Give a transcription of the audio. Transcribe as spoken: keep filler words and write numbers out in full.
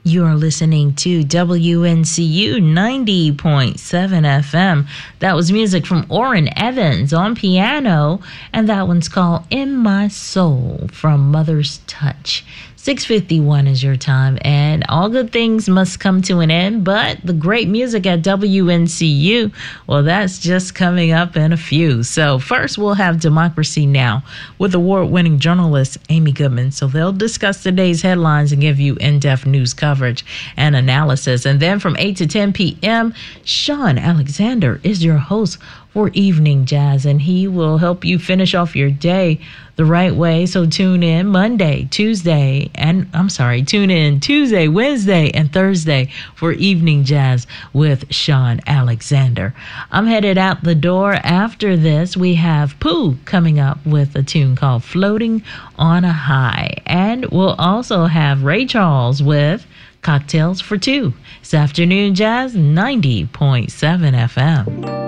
You are listening to W N C U ninety point seven F M. That was music from Orrin Evans on piano, and that one's called In My Soul from Mother's Touch. six fifty-one is your time, and all good things must come to an end, but the great music at W N C U, well, that's just coming up in a few. So first we'll have Democracy Now! With award-winning journalist Amy Goodman. So they'll discuss today's headlines and give you in-depth news coverage and analysis. And then from eight to ten p.m., Sean Alexander is your host for Evening Jazz, and he will help you finish off your day the right way. So tune in Monday, Tuesday, and I'm sorry, tune in Tuesday, Wednesday, and Thursday for Evening Jazz with Sean Alexander. I'm headed out the door. After this, we have Pooh coming up with a tune called Floating on a High. And we'll also have Ray Charles with Cocktails for Two. It's Afternoon Jazz ninety point seven F M.